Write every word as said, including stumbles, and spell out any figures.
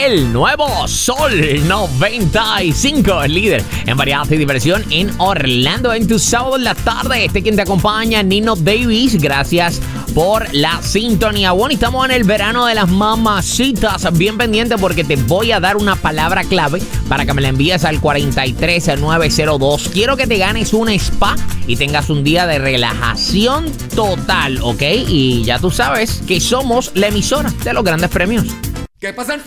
el nuevo Sol noventa y cinco, el líder en variedad y diversión en Orlando. En tu sábado en la tarde, este quien te acompaña, Nino Davis. Gracias por la sintonía. Bueno, estamos en el verano de las mamacitas. Bien pendiente porque te voy a dar una palabra clave para que me la envíes al cuarenta y tres nueve cero dos. Quiero que te ganes un spa y tengas un día de relajación total, ¿ok? Y ya tú sabes que somos la emisora de los grandes premios. ¿Qué pasa?